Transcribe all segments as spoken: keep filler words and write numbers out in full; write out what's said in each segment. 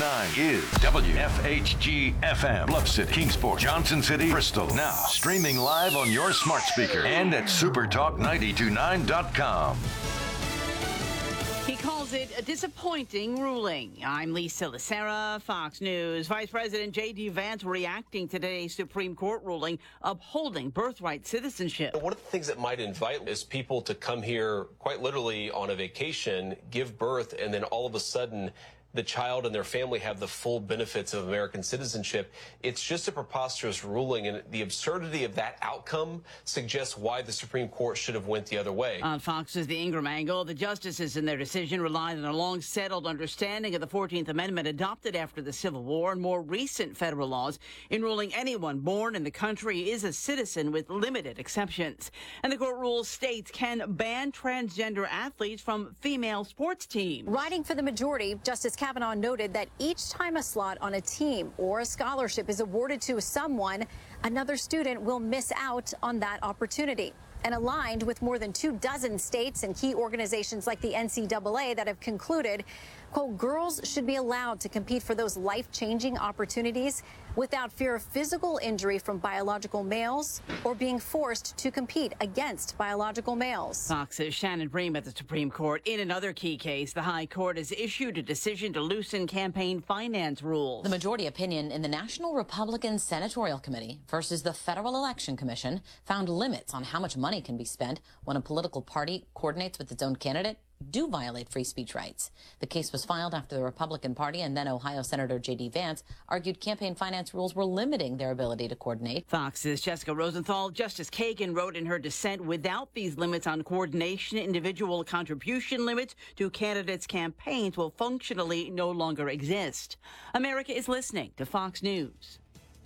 nine is W F H G F M, Bluff City, Kingsport, Johnson City, Bristol. Now, streaming live on your smart speaker and at supertalk nine two nine dot com. He calls it a disappointing ruling. I'm Lisa Lacera, Fox News. Vice President J D. Vance reacting to today's Supreme Court ruling upholding birthright citizenship. One of the things that might invite is people to come here quite literally on a vacation, give birth, and then all of a sudden the child and their family have the full benefits of American citizenship. It's just a preposterous ruling, and the absurdity of that outcome suggests why the Supreme Court should have went the other way. On Fox's The Ingram Angle, the justices in their decision relied on a long-settled understanding of the fourteenth Amendment adopted after the Civil War and more recent federal laws in ruling anyone born in the country is a citizen with limited exceptions. And the court rules states can ban transgender athletes from female sports teams. Writing for the majority, Justice Kavanaugh noted that each time a slot on a team or a scholarship is awarded to someone, another student will miss out on that opportunity. And aligned with more than two dozen states and key organizations like the N C double A that have concluded, quote, girls should be allowed to compete for those life-changing opportunities without fear of physical injury from biological males or being forced to compete against biological males. Fox's Shannon Bream at the Supreme Court. In another key case, the High Court has issued a decision to loosen campaign finance rules. The majority opinion in the National Republican Senatorial Committee versus the Federal Election Commission found limits on how much money can be spent when a political party coordinates with its own candidate do violate free speech rights. The case was filed after the Republican Party and then Ohio Senator J D. Vance argued campaign finance rules were limiting their ability to coordinate. Fox's Jessica Rosenthal. Justice Kagan wrote in her dissent, without these limits on coordination, individual contribution limits to candidates' campaigns will functionally no longer exist. America is listening to Fox News.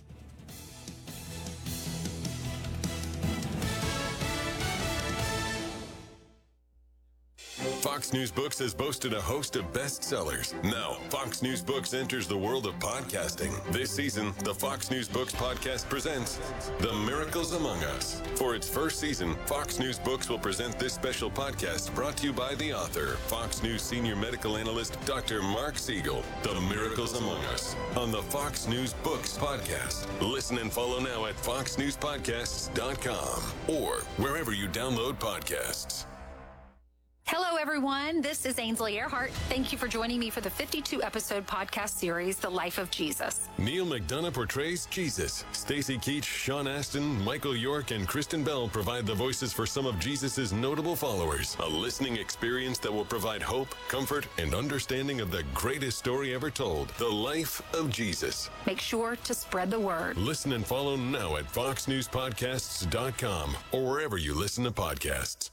Fox News Books has boasted a host of bestsellers. Now, Fox News Books enters the world of podcasting. This season, the Fox News Books podcast presents The Miracles Among Us. For its first season, Fox News Books will present this special podcast brought to you by the author, Fox News senior medical analyst, Doctor Mark Siegel. The Miracles Among Us on the Fox News Books podcast. Listen and follow now at fox news podcasts dot com or wherever you download podcasts. Hello, everyone. This is Ainsley Earhart. Thank you for joining me for the fifty-two episode podcast series, The Life of Jesus. Neil McDonough portrays Jesus. Stacy Keach, Sean Astin, Michael York, and Kristen Bell provide the voices for some of Jesus's notable followers. A listening experience that will provide hope, comfort, and understanding of the greatest story ever told, The Life of Jesus. Make sure to spread the word. Listen and follow now at fox news podcasts dot com or wherever you listen to podcasts.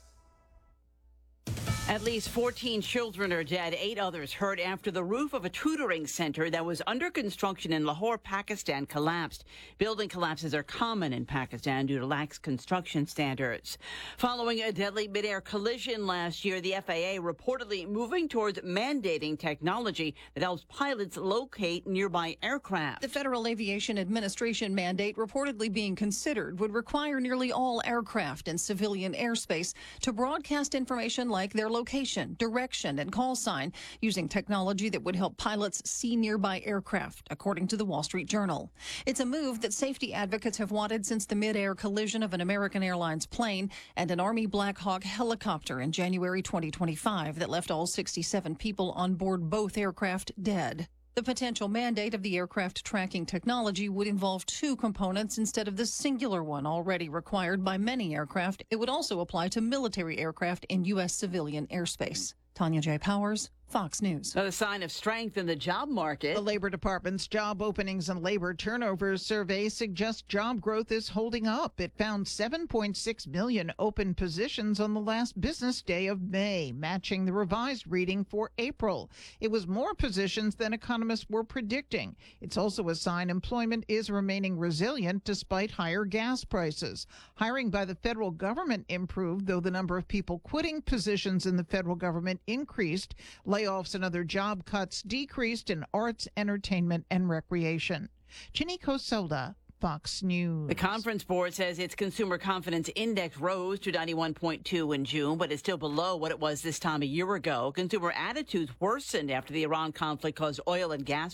At least fourteen children are dead, eight others hurt after the roof of a tutoring center that was under construction in Lahore, Pakistan collapsed. Building collapses are common in Pakistan due to lax construction standards. Following a deadly midair collision last year, the F A A reportedly moving towards mandating technology that helps pilots locate nearby aircraft. The Federal Aviation Administration mandate reportedly being considered would require nearly all aircraft in civilian airspace to broadcast information like their location, direction, and call sign using technology that would help pilots see nearby aircraft, according to the Wall Street Journal. It's a move that safety advocates have wanted since the mid-air collision of an American Airlines plane and an Army Black Hawk helicopter in January twenty twenty-five that left all sixty-seven people on board both aircraft dead. The potential mandate of the aircraft tracking technology would involve two components instead of the singular one already required by many aircraft. It would also apply to military aircraft in U S civilian airspace. Tanya J. Powers, Fox News. A sign of strength in the job market. The Labor Department's Job Openings and Labor Turnover Survey suggests job growth is holding up. It found seven point six million open positions on the last business day of May, matching the revised reading for April. It was more positions than economists were predicting. It's also a sign employment is remaining resilient despite higher gas prices. Hiring by the federal government improved, though the number of people quitting positions in the federal government increased. Layoffs and other job cuts decreased in arts, entertainment, and recreation. Chinico Soda, Fox News. The Conference Board says its consumer confidence index rose to ninety-one point two in June, but is still below what it was this time a year ago. Consumer attitudes worsened after the Iran conflict caused oil and gas